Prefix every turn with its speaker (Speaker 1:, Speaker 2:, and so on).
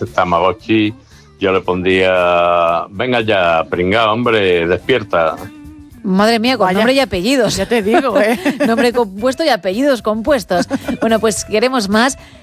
Speaker 1: Tamagotchi, yo le pondría, venga ya, pringao, hombre, despierta.
Speaker 2: Madre mía, con
Speaker 3: Vaya.
Speaker 2: nombre y apellidos.
Speaker 3: Ya te digo, ¿eh?
Speaker 2: Nombre compuesto y apellidos compuestos. Bueno, pues queremos más.